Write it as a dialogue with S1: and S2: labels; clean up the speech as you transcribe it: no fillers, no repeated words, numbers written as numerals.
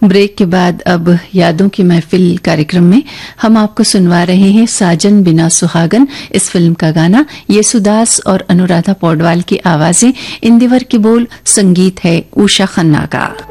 S1: Break के बाद अब यादों की महफिल कार्यक्रम में हम आपको सुनवा रहे हैं साजन बिना सुहागन इस फिल्म का गाना। येसुदास और अनुराधा पौडवाल की आवाजें, इंदिवर के बोल, संगीत है उषा खन्ना का।